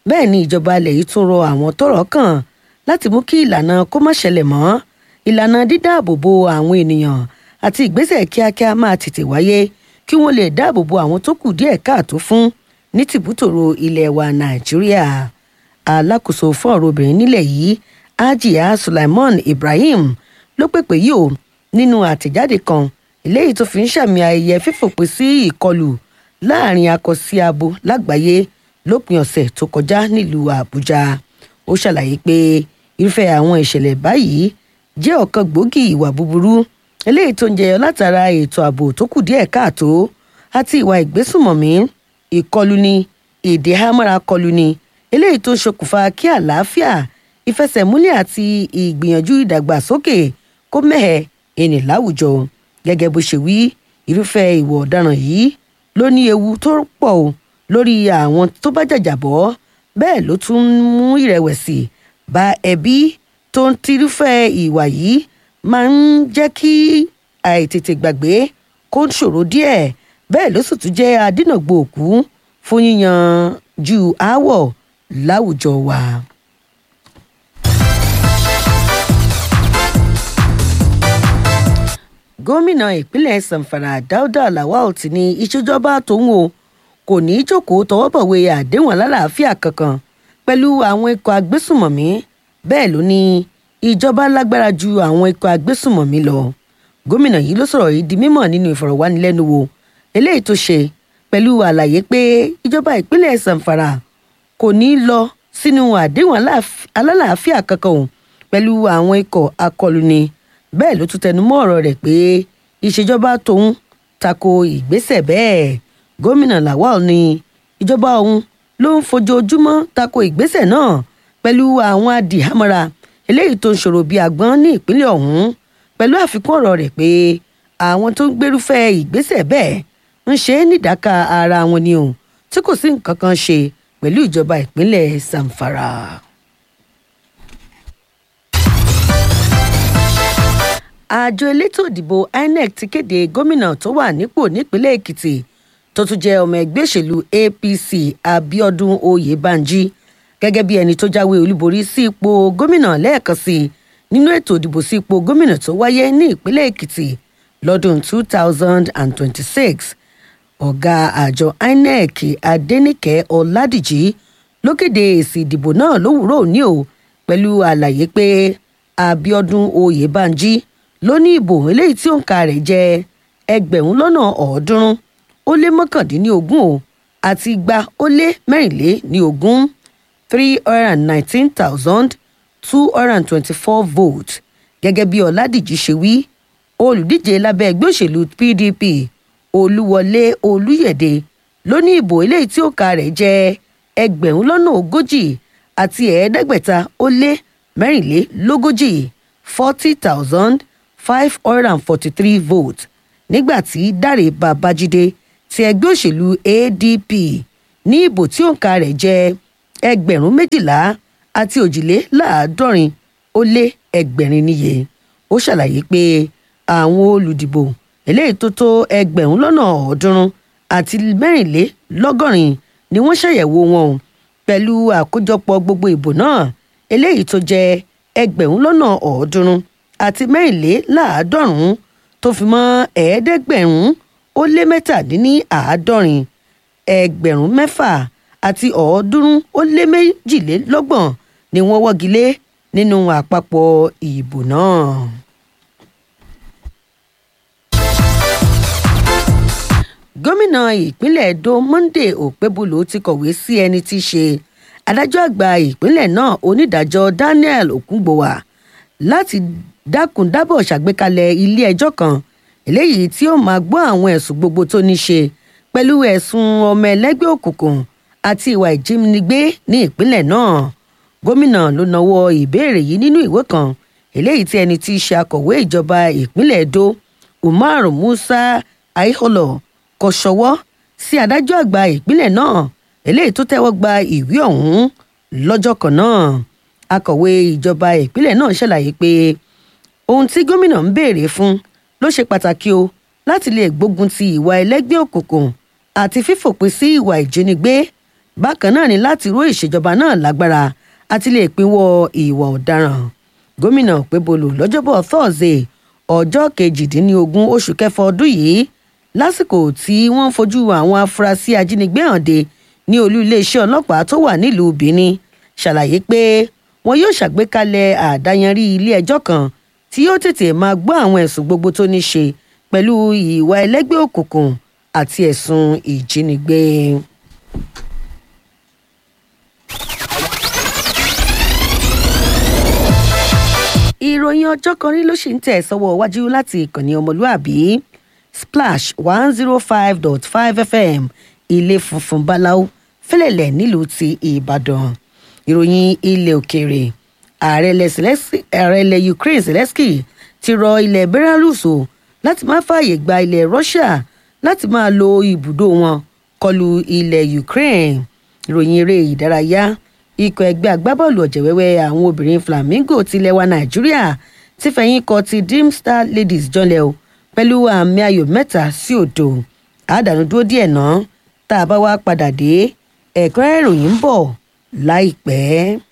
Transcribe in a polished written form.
bẹ́ẹ̀ ni ìjọba ilẹ̀ yìí tún rọ àwọn tọ́rọ̀ kàn láti mú kí ìlànà kó má ṣẹlẹ̀ mọ́ ìlànà dídáàbòbò àwọn ènìyàn àti ìgbésẹ̀ kíákíá máa tètè wáyé kí wọ́n lè dáàbòbò àwọn tó kù díẹ̀ káàtó fún ní tìbútòrò ilẹ̀ wa Nàìjíríà. Alákòóso fún ọ̀rọ̀ obìnrin nílẹ̀ yìí Hajiya Sulaiman Ibrahim ló pèpè yìí o nínú àtẹ̀jáde kan eléyìí tó fi ń ṣàmì ayẹyẹ fífòpin sí ìkọlù láàrin akọ sí abo lágbàáyé lópin ọ̀sẹ̀ tó kọjá nílùú Àbújá. Ó ṣàlàyé pé irúfẹ́ àwọn ìṣẹ̀lẹ̀ báyìí jẹ́ ọ̀kan gbòógì ìwà búburú eléyìí tó ń jẹyọ látara ètò ààbò tó kù díẹ̀ káàtó àti ìwà ìgbésùmọ̀mí ìkọlù ni ìdíhámọ́ra kọlù ni eléyìí tó ṣokùnfà kí àlàáfíà ìfẹsẹ̀múlẹ̀ àti ìgbìyànjú ìdàgbàsókè kó mẹ́hẹ ẹni láwùjọ. Gẹ́gẹ́ bó ṣe wí irúfẹ́ ìwà ọ̀daràn yìí ló ní ewu tó pọ̀ lórí àwọn tó bá jàjàbọ́ bẹ́ẹ̀ ló tún mú ìrẹ̀wẹ̀sì bá ẹbí tó ń tirúfẹ́ ìwà yìí máa ń jẹ́ kí àìtètè gbàgbé kó ń ṣòro díẹ̀ bẹ́ẹ̀ ló sì tún jẹ́ adínàgbò òkú fún yíyanjú aáwọ̀ láwùjọ wa. Gómìnà ìpínlẹ̀ Zamfara Dauda Lawal ti ní ìṣèjọba tòun o kò ní í jókòó tọwọ́bọ̀wé àdéhùn alálàáfíà kankan pẹ̀lú àwọn ikọ̀ agbésùmọ̀mí bẹ́ẹ̀ ló ní ìjọba lágbára ju àwọn ikọ̀ agbésùmọ̀mí lọ. Gómìnà yìí ló sọ̀rọ̀ yìí di mímọ̀ nínú ìfọ̀rọ̀wánilẹ́nuwò eléyìí tó ṣe pẹ̀lú àlàyé pé ìjọba ìpínlẹ̀ Zamfara kò ní í lọ sínú àdéhùn alálàáfíà kankan o pẹ̀lú àwọn ikọ̀ akọlùni. Bẹ́ẹ̀ ló tún tẹnu mọ́ ọ̀rọ̀ rẹ̀ pé ìṣèjọba tòun tako ìgbésẹ̀ bẹ́ẹ̀. Gómìnà Lawal ní ìjọba òun ló ń fojoojúmọ́ tako ìgbésẹ̀ náà pẹ̀lú àwọn adìhámọ́ra eléyìí tó ń ṣòro bíi àgbọn ní ìpínlẹ̀ ọ̀hún pẹ̀lú àfikún ọ̀rọ̀ rẹ̀ pé àwọn tó ń gbérúfẹ́ ìgbésẹ̀ bẹ́ẹ̀ ń ṣe é nídàáká ara wọn ni o tí kò sí nǹkan kan ṣe pẹ̀lú ìjọba ìpínlẹ̀ Zamfara. Àjọ elétò ìdìbò INEC ti kéde gómìnà tó wà nípò nípínlẹ̀ Èkìtì tó tún jẹ́ ọmọ ẹgbẹ́ òṣèlú APC Abíọ́dún Oyèbánjí gẹ́gẹ́ bí ẹni tó jáwé olúborí sí ipò gómìnà lẹ́ẹ̀kan sí nínú ètò ìdìbò sí ipò gómìnà tó wáyé ní ìpínlẹ̀ Èkìtì lọ́dún 2026. Ọ̀gá àjọ INEC Adéníkẹ́ Ọládìjí ló kéde èsì ìdìbò náà lówùúrọ̀ òní o pẹ̀lú àlàyé pé Abíọ́dún Oyèbánjí ló ní ìbò eléyìí tí òǹkà rẹ̀ jẹ́ 319 o àti 224 319,224 votes. Gẹ́gẹ́ bí Ọládìjí ṣe wí olùdíje lábẹ́ ẹgbẹ́ òṣèlú PDP Olúwọlé Olúyẹ̀dé ló ní ìbò eléyìí tí òǹkà rẹ̀ jẹ́ 40 àti 544 40,543 votes nígbàtí Dáre Babájídé ti ẹgbẹ́ òṣèlú ADP ní ìbò tí òǹkà rẹ̀ jẹ́ 12,000 àti 2,400 níye. Ó ṣàlàyé pé àwọn olùdìbò eléyìí tó tó 100,000 àti 64 ni wọ́n ṣàyẹ̀wò wọn pẹ̀lú àkójọpọ̀ gbogbo ìbò náà eléyìí tó jẹ́ 100,000 àti 64 tó fi mọ́ 777 6,000 àti 322 ni wọ́n wọ́gi lé nínú àpapọ̀ ìbò náà. Gómìnà ìpínlẹ̀ Edo Monday Okpebholo ti kọ̀wé sí ẹni tí í ṣe adájọ́ àgbà ìpínlẹ̀ náà onídàájọ́ Daniel Okungbowa láti dákúndábọ̀ ṣàgbékalẹ̀ ilé ẹjọ́ kan eléyìí tí ó máa gbọ́ àwọn ẹ̀sùn gbogbo tó ní ṣe pẹ̀lú ẹ̀sùn ọmọ ẹlẹ́gbẹ́ òkùnkùn àti ìwà ìjínigbé ní ìpínlẹ̀ náà. Gómìnà ló nawọ́ ìbéèrè yìí nínú ìwé kan eléyìí tí ẹni tí í ṣe akọ̀wé ìjọba ìpínlẹ̀ Edo Umar Musa Aiholo kọ ṣọwọ́ sí adájọ́ àgbà ìpínlẹ̀ náà eléyìí tó tẹ́wọ́ gba ìwé ọ̀hún lọ́jọ́ kan náà. Akọ̀wé ìjọba ìpínlẹ̀ náà ṣàlàyé pé ohun tí gómìnà ń béèrè fún ló ṣe pàtàkì o láti lè gbógun ti ìwà ẹlẹ́gbẹ́ òkùnkùn àti fífòpin sí ìwà ìjínigbé bákan náà ni láti ró ìṣèjọba náà lágbára àti lè pinwọ́ ìwà ọ̀daràn. Gómìnà Okpebholo lọ́jọ́bọ̀ Thursday ọjọ́ 18 oṣù kẹfà ọdún yìí lásìkò tí wọ́n ń fojú àwọn afurasí ajínigbé hànde ní olú iléeṣẹ́ ọlọ́pàá tó wà nílùú Benin ṣàlàyé pé wọn yóò ṣàgbékalẹ̀ àdáyanrí ilé ẹjọ́ kan tí yóò tètè máa gbọ́ àwọn ẹ̀sùn gbogbo tó ní ṣe pẹ̀lú ìwà ẹlẹ́gbẹ́ òkùnkùn àti ẹ̀sùn ìjínigbé. Ìròyìn ọjọ́ kan rí ló ṣì ń tẹ̀ sọ́wọ́ wájú láti ìkànnì ọmọlúàbí Splash 105.5 FM ilé funfun báláú fẹ́lẹ̀lẹ̀ nílùú ti Ìbàdàn. Ìròyìn ilẹ̀ òkèèrè ààrẹ ilẹ̀ Ukraine Zelensky ti rọ ilẹ̀ Belarus láti má fààyè gba ilẹ̀ Russia láti máa lo ibùdó wọn kọlu ilẹ̀ Ukraine. Ìròyìn eré ìdárayá ikọ̀ ẹgbẹ́ agbábọ́ọ̀lù ọ̀jẹ̀wẹ́wẹ́ àwọn obìnrin Flamingo tilẹ̀ wa Nàìjíríà ti fẹ̀yìn kọ ti Dream Star Ladies jọlẹ̀ o pẹ̀lú àmì ayò 3-0. Àdánù dúró díẹ̀ náà tá a bá wá padà dé ẹ̀kúnrẹ́rẹ́ ìròyìn ń bọ̀ láìpẹ́.